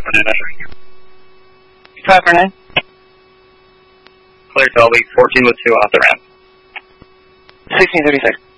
measure. 5 for 9. Clear to all week, 14 with 2 off the ramp. 1636.